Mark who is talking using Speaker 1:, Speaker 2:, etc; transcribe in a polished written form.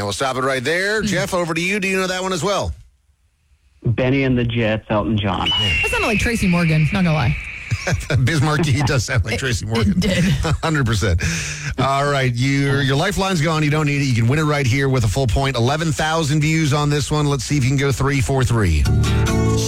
Speaker 1: we'll stop it right there. Jeff, over to you. Do you know that one as well?
Speaker 2: Benny and the Jets, Elton John.
Speaker 3: That sounded like Tracy Morgan, not gonna lie.
Speaker 1: Bismarcky does sound like Tracy Morgan.
Speaker 3: It did.
Speaker 1: 100%. All right, your lifeline's gone. You don't need it. You can win it right here with a full point. 11,000 views on this one. Let's see if you can go 3 for 3.